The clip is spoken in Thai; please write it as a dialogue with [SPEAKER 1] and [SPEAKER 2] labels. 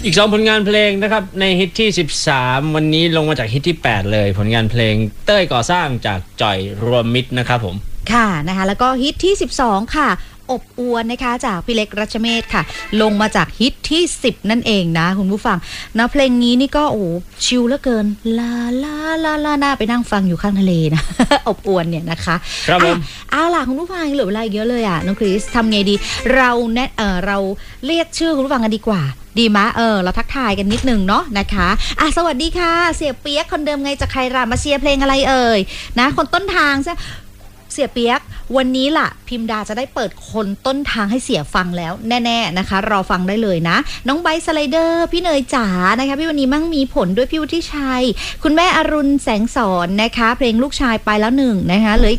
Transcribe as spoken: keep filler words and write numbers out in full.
[SPEAKER 1] อีกสองผลงานเพลงนะครับในฮิตที่สิบสามวันนี้ลงมาจากฮิตที่แปดเลยผลงานเพลงเต้ยก่อสร้างจากจ่อยรวมมิตรนะครับผม
[SPEAKER 2] ค่ะนะคะแล้วก็ฮิตที่สิบสองค่ะอบอวนนะคะจากพี่เล็กรัชเมศค่ะลงมาจากฮิตที่สิบนั่นเองนะคุณผู้ฟังนะเพลงนี้นี่ก็โอ้ชิลเหลือเกินลาลาลาลาหน้าไปนั่งฟังอยู่ข้างทะเลนะ อบอวนเนี่ยนะคะ
[SPEAKER 1] ครับผม
[SPEAKER 2] เอาล่ะคุณผู้ฟังเหลือเวลาเยอะเลยอ่ะน้องคริสทำไงดีเราแนะเออเราเรียกชื่อคุณผู้ฟังกันดีกว่าดีมะเออเราทักทายกันนิดนึงเนาะนะคะอ่ะสวัสดีค่ะเสียเปียกคนเดิมไงจะใครรามาเชียร์เพลงอะไรเอ่ยนะคนต้นทางใช่เสียเปียกวันนี้ล่ะพิมดาจะได้เปิดคนต้นทางให้เสียฟังแล้วแน่ๆนะคะรอฟังได้เลยนะน้องไบสไลเดอร์พี่เนยจ๋านะคะพี่วันนี้มั่งมีผลด้วยพี่วุฒิชัยคุณแม่อรุณแสงสอนนะคะเพลงลูกชายไปแล้วหนึ่งนะคะเหลือ